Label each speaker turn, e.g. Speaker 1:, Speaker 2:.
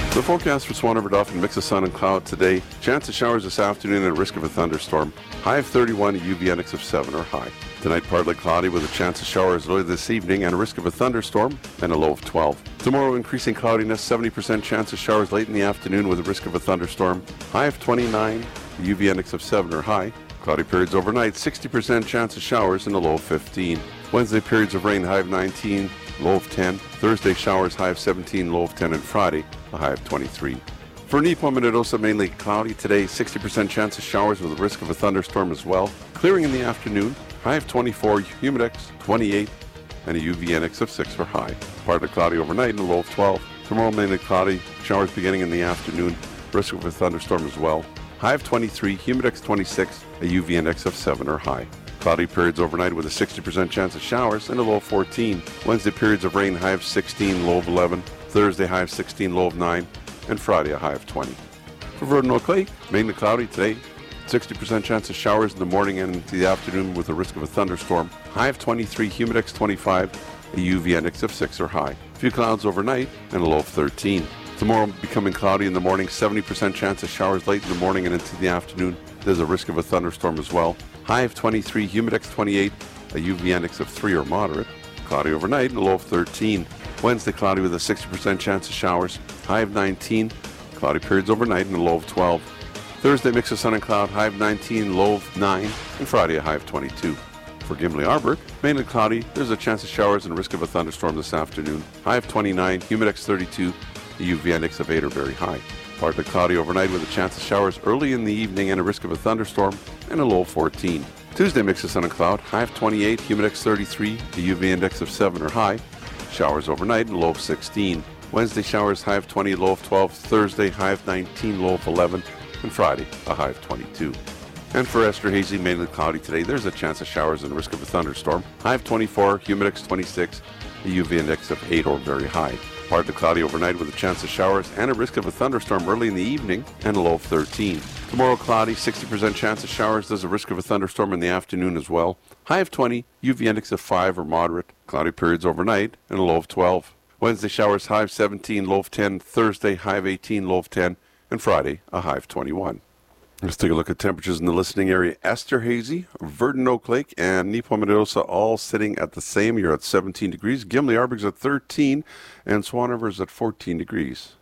Speaker 1: The forecast for Swan River Dauphin, mix of sun and cloud today. Chance of showers this afternoon and a risk of a thunderstorm. High of 31, a UV index of 7 or high. Tonight partly cloudy with a chance of showers early this evening and a risk of a thunderstorm and a low of 12. Tomorrow increasing cloudiness, 70% chance of showers late in the afternoon with a risk of a thunderstorm. High of 29, a UV index of 7 or high. Cloudy periods overnight, 60% chance of showers and a low of 15. Wednesday periods of rain, high of 19, low of 10. Thursday showers, high of 17, low of 10, and Friday, a high of 23. For Nipo Minidosa, mainly cloudy today, 60% chance of showers with a risk of a thunderstorm as well. Clearing in the afternoon, high of 24, humidex 28, and a UV index of 6 for high. Partly cloudy overnight and a low of 12. Tomorrow mainly cloudy, showers beginning in the afternoon, risk of a thunderstorm as well. High of 23, humidex 26, a UV index of 7 or high. Cloudy periods overnight with a 60% chance of showers and a low of 14. Wednesday periods of rain, high of 16, low of 11. Thursday high of 16, low of 9. And Friday a high of 20. For Verdun Oak Lake, mainly cloudy today. 60% chance of showers in the morning and into the afternoon with a risk of a thunderstorm. High of 23, humidex 25, a UV index of 6 or high. Few clouds overnight and a low of 13. Tomorrow becoming cloudy in the morning, 70% chance of showers late in the morning and into the afternoon. There's a risk of a thunderstorm as well. High of 23, humidex 28, a UV index of 3 or moderate. Cloudy overnight and a low of 13. Wednesday cloudy with a 60% chance of showers. High of 19, cloudy periods overnight and a low of 12. Thursday mix of sun and cloud, high of 19, low of 9. And Friday a high of 22. For Gimli Arborg, mainly cloudy, there's a chance of showers and risk of a thunderstorm this afternoon. High of 29, humidex 32, a UV index of 8 or very high. Partly cloudy overnight with a chance of showers early in the evening and a risk of a thunderstorm and a low of 14. Tuesday mix of sun and cloud, high of 28, humidex 33, a UV index of 7 or high. Showers overnight and a low of 16. Wednesday showers, high of 20, low of 12. Thursday high of 19, low of 11. And Friday a high of 22. And for Esterhazy, mainly cloudy today, there's a chance of showers and risk of a thunderstorm. High of 24, humidex 26, a UV index of 8 or very high. Partly cloudy overnight with a chance of showers and a risk of a thunderstorm early in the evening and a low of 13. Tomorrow cloudy, 60% chance of showers. There's a risk of a thunderstorm in the afternoon as well. High of 20, UV index of 5 or moderate. Cloudy periods overnight and a low of 12. Wednesday showers, high of 17, low of 10. Thursday high of 18, low of 10. And Friday a high of 21. Let's take a look at temperatures in the listening area. Esterhazy, Verdun Oak Lake, and Nipo Minidosa all sitting at the same. You're at 17 degrees. Gimli Arborg's at 13, and Swan River's at 14 degrees.